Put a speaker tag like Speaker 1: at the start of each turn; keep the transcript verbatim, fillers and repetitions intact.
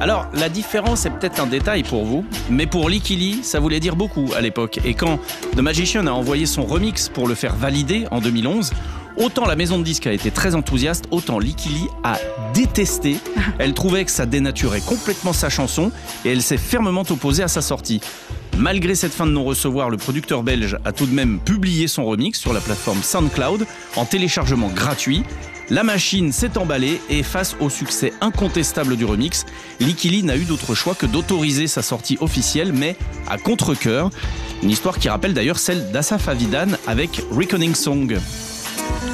Speaker 1: Alors, la différence est peut-être un détail pour vous, mais pour Licky Lee, ça voulait dire beaucoup à l'époque. Et quand The Magician a envoyé son remix pour le faire valider en deux mille onze, autant la maison de disques a été très enthousiaste, autant Licky Lee a détesté. Elle trouvait que ça dénaturait complètement sa chanson et elle s'est fermement opposée à sa sortie. Malgré cette fin de non-recevoir, le producteur belge a tout de même publié son remix sur la plateforme SoundCloud en téléchargement gratuit. La machine s'est emballée et face au succès incontestable du remix, Licky Lee n'a eu d'autre choix que d'autoriser sa sortie officielle, mais à contre-cœur. Une histoire qui rappelle d'ailleurs celle d'Asaf Avidan avec Reckoning Song.